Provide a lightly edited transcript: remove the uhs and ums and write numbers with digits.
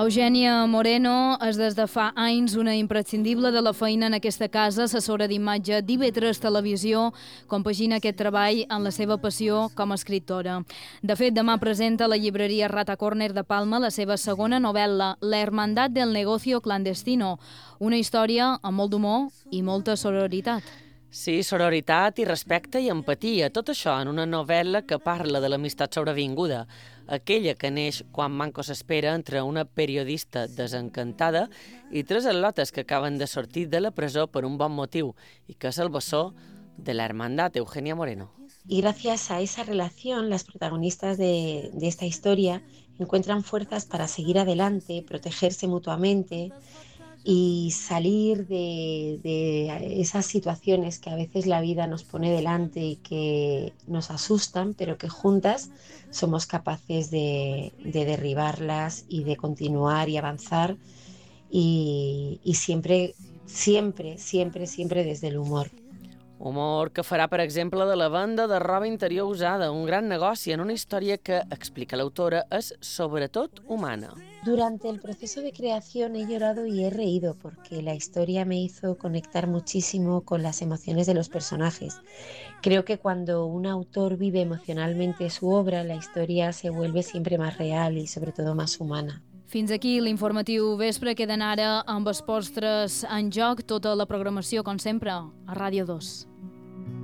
Eugènia Moreno és des de fa anys una imprescindible de la feina en aquesta casa, assessora d'imatge d'IV3 Televisió, compagina aquest treball en la seva passió com a escriptora. De fet, demà presenta a la llibreria Rata Corner de Palma la seva segona novel·la, La hermandad del negocio clandestino, una història amb molt d'humor i molta sororitat. Sí, sororitat i respecte i empatia, tot això en una novel·la que parla de l'amistat sobrevinguda, aquella que neix quan manco s'espera entre una periodista desencantada i tres atletes que acaben de sortir de la presó per un bon motiu i que és el bessó de la hermandad, Eugènia Moreno. Y gracias a esa relación, las protagonistas de esta historia encuentran fuerzas para seguir adelante, protegerse mutuamente y salir de esas situaciones que a veces la vida nos pone delante y que nos asustan, pero que juntas somos capaces de derribarlas y de continuar y avanzar y siempre, siempre, siempre, siempre desde el humor. Humor que farà, per exemple, de la venda de roba interior usada, un gran negoci en una història que, explica l'autora, és sobretot humana. Durante el proceso de creación he llorado y he reído porque la historia me hizo conectar muchísimo con las emociones de los personajes. Creo que cuando un autor vive emocionalmente su obra, la historia se vuelve siempre más real y sobre todo más humana. Fins aquí l'informatiu vespre. Queden ara amb els postres en joc, tota la programació, com sempre, a Ràdio 2.